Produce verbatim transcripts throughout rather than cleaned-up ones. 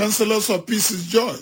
counselors of peace is joy.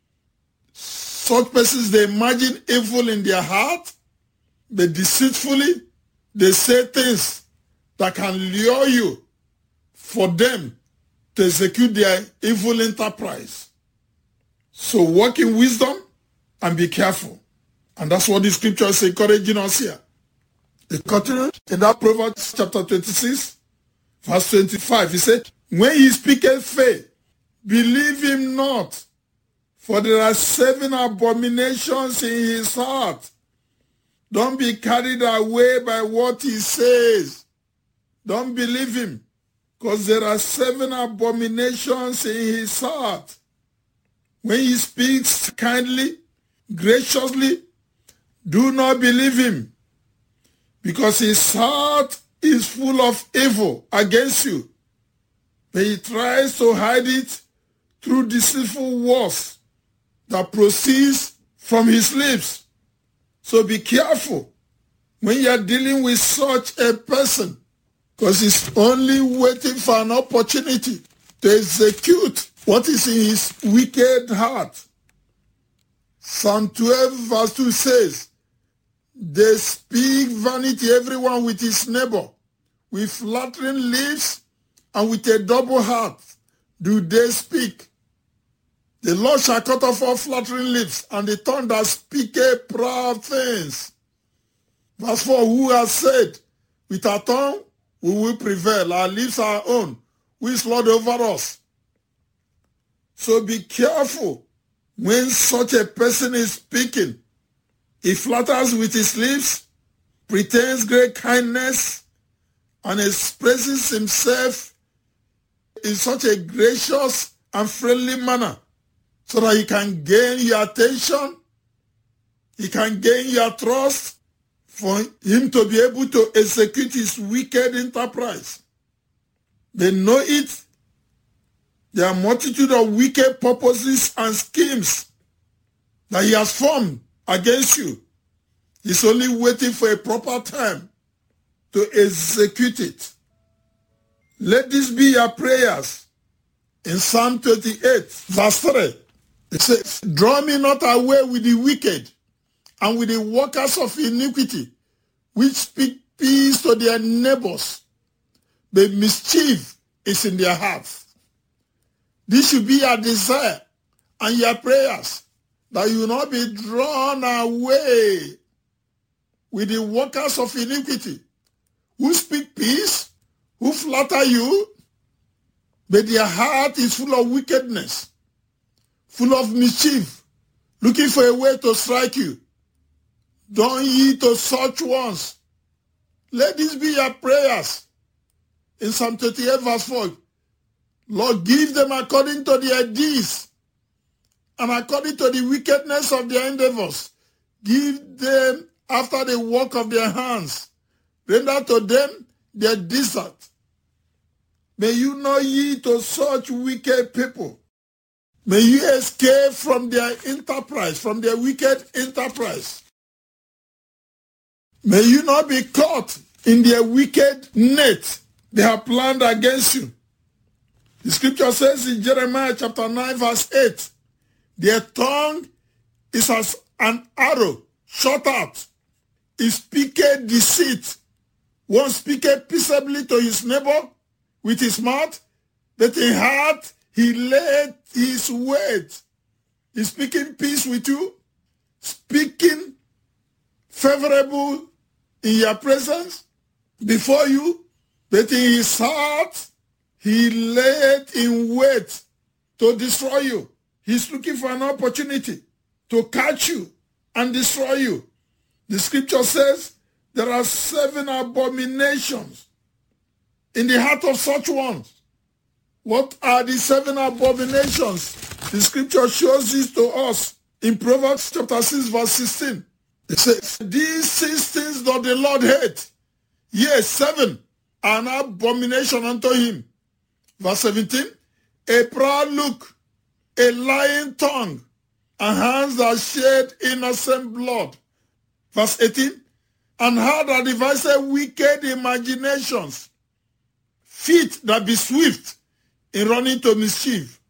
Such persons, they imagine evil in their heart, but deceitfully, they say things that can lure you for them to execute their evil enterprise. So walk in wisdom and be careful. And that's what the scripture is encouraging us here. It continues in that Proverbs chapter twenty-six, verse twenty-five. He said, when he speaketh faith, believe him not, for there are seven abominations in his heart. Don't be carried away by what he says. Don't believe him, because there are seven abominations in his heart. When he speaks kindly, graciously, do not believe him, because his heart is full of evil against you. But he tries to hide it through deceitful words that proceeds from his lips. So be careful when you are dealing with such a person, because he's only waiting for an opportunity to execute what is in his wicked heart. Psalm twelve verse two says, they speak vanity, everyone with his neighbor. With flattering lips and with a double heart do they speak. The Lord shall cut off all flattering lips and the tongue that speaketh proud things. Verse four, who has said, with our tongue we will prevail, our lips are our own, who is Lord over us. So be careful when such a person is speaking. He flatters with his lips, pretends great kindness, and expresses himself in such a gracious and friendly manner so that he can gain your attention, he can gain your trust for him to be able to execute his wicked enterprise. They know it. There are a multitude of wicked purposes and schemes that he has formed against you. He's only waiting for a proper time to execute it. Let this be your prayers. In Psalm twenty-eight, verse three, it says, draw me not away with the wicked and with the workers of iniquity, which speak peace to their neighbors, but mischief is in their hearts. This should be your desire and your prayers, that you will not be drawn away with the workers of iniquity, who speak peace, who flatter you, but their heart is full of wickedness, full of mischief, looking for a way to strike you. Don't yield to such ones. Let this be your prayers. In Psalm thirty-eight verse four, Lord, give them according to their deeds and according to the wickedness of their endeavors. Give them after the work of their hands. Render to them their desert. May you not yield to such wicked people. May you escape from their enterprise, from their wicked enterprise. May you not be caught in their wicked net they have planned against you. The scripture says in Jeremiah chapter nine verse eight, their tongue is as an arrow shot out. It speaketh deceit. One speaketh peaceably to his neighbor with his mouth, but in heart he laid his word. He's speaking peace with you, speaking favorable in your presence, before you, but in his heart he laid in wait to destroy you. He's looking for an opportunity to catch you and destroy you. The scripture says there are seven abominations in the heart of such ones. What are the seven abominations? The scripture shows this to us in Proverbs chapter six verse sixteen. It says, these six things doth the Lord hate. Yes, seven are an abomination unto him. Verse seventeen, a proud look, a lying tongue, and hands that shed innocent blood. Verse eighteen, and heart that deviseth wicked imaginations, feet that be swift in running to mischief.